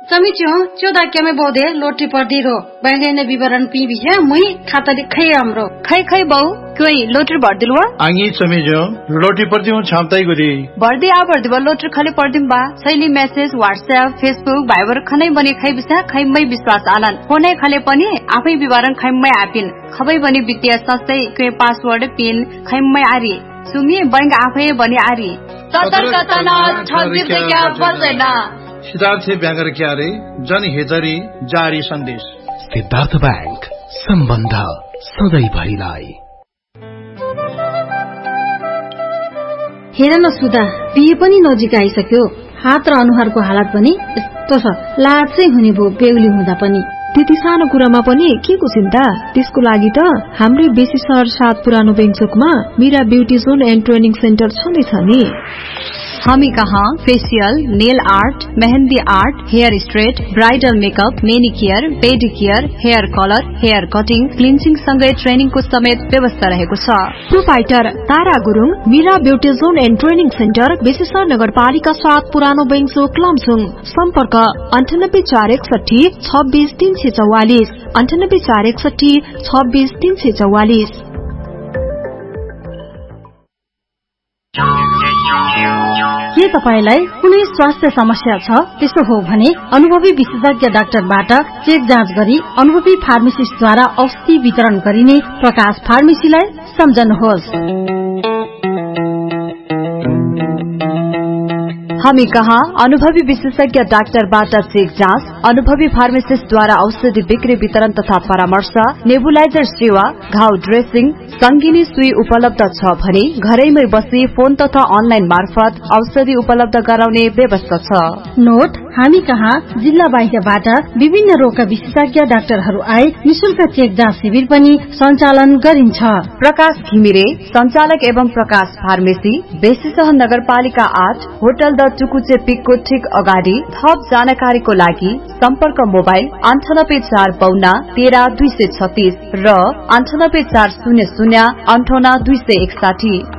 चमिच्यो चोदा केमे बोदे लोटी पर्दी रो बैंगने विवरण पी भी है मुई खाता खै हाम्रो खै बहु कोई लोटर भर्दिलवा आंगी चमिज्यो लोटी पर्दी हूं छामताई गुदी भर्दी आ भर्दी बा लोटर खाली पर्दिम बा सैली मेसेज व्हाट्सएप फेसबुक भाइबर खनै बनी खै बिसा खैमै विश्वास आलन फोनै खले पनि आफै विवरण खैमै आपिन खबै बनी वित्तीय संस्थै के पासवर्ड पिन खैमै आरी सुमी बैंक आफै बनी आरी सतर्कता ठगिर क्या बसेना सिद्धार्थ ब्याङ्गर क्यारे जनहितरी जारी सन्देश सिद्धार्थ बैंक सम्बन्ध सधैँभरिलाई। हेर न सुधा बिहे पनि नजिक आइसक्यो हात र अनुहारको हालत पनि यस्तो छ लाज चाहिँ हुने भो बेहुली हुँदा पनि त्यति सानो कुरामा पनि के को चिन्ता त्यसको लागि त हाम्रै बेसी सहर 7 पुरानो बेङचोकमा Meera beauty John and training centre छँदैछ नि। हामी कहाँ facial nail art mehndi art hair straight bridal makeup manicure pedicure hair colour hair cutting cleansing सँगै ट्रेनिङको समेत व्यवस्था रहेको छ। Proprietor Tara Gurung Meera beauty John and training centre बेसीसर नगरपालिका 7 पुरानो बेङचोक लमजुङ सम्पर्क 9841 26344 9841 26344। के तपाईलाई कुनै स्वास्थ्य समस्या छ? त्यसो हो भने अनुभवी विशेषज्ञ डाक्टरबाट चेक जाँच गरी अनुभवी फार्मासिस्टद्वारा औषधि वितरण गरिने प्रकाश फार्मेसीलाई सम्झनुहोस्। हामी कहाँ अनुभवी विशेषज्ञ डाक्टरबाट चेक जाँच अनुभवी फार्मासिस्टद्वारा औषधि बिक्री वितरण तथा परामर्श नेबुलाइजर सेवा घाउ ड्रेसिङ संगिनी सुई उपलब्ध छ भने घरैमै बसी फोन तथा अनलाइन मार्फत औषधि उपलब्ध गराउने व्यवस्था छ। नोट हामी कहाँ जिल्ला बाहिरबाट विभिन्न रोगका विशेषज्ञ डाक्टरहरू आए निशुल्क चेक जाँच शिविर पनि सञ्चालन गरिन्छ। प्रकाश घिमिरे संचालक एवं प्रकाश फार्मेसी बेसीसह नगरपालिका 8 होटल द टुकुचे पिकको ठीक अगाडि। थप जानकारीको लागि सम्पर्क मोबाइल 9845 13 236 र 9840 58 261।